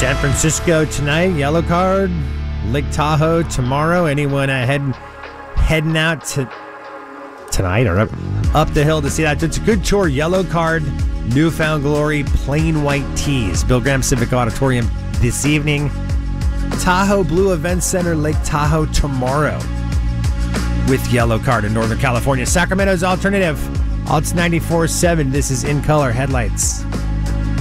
San Francisco tonight, yellow card. Lake Tahoe tomorrow. Anyone heading out tonight or up the hill to see that? It's a good tour. Yellow card, Newfound Glory, plain white tees. Bill Graham Civic Auditorium this evening. Tahoe Blue Event Center, Lake Tahoe tomorrow with yellow card in Northern California. Sacramento's alternative. Alts 94.7. This is In Color Headlights.